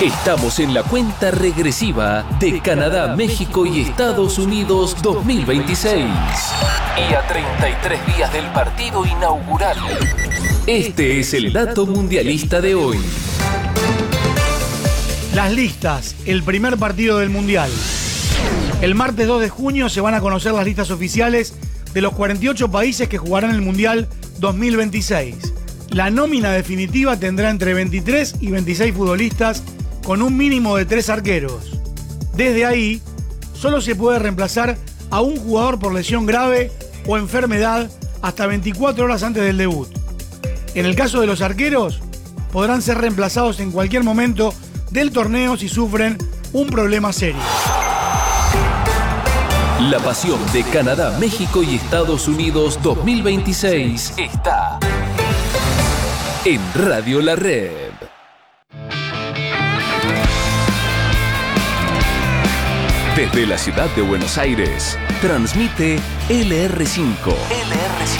Estamos en la cuenta regresiva de Canadá, México y Estados Unidos 2026. Y a 33 días del partido inaugural. Este es el dato mundialista de hoy. Las listas, el primer partido del Mundial. El martes 2 de junio se van a conocer las listas oficiales de los 48 países que jugarán el Mundial 2026. La nómina definitiva tendrá entre 23 y 26 futbolistas con un mínimo de 3 arqueros. Desde ahí, solo se puede reemplazar a un jugador por lesión grave o enfermedad hasta 24 horas antes del debut. En el caso de los arqueros, podrán ser reemplazados en cualquier momento del torneo si sufren un problema serio. La pasión de Canadá, México y Estados Unidos 2026 está en Radio La Red. Desde la ciudad de Buenos Aires, transmite LR5.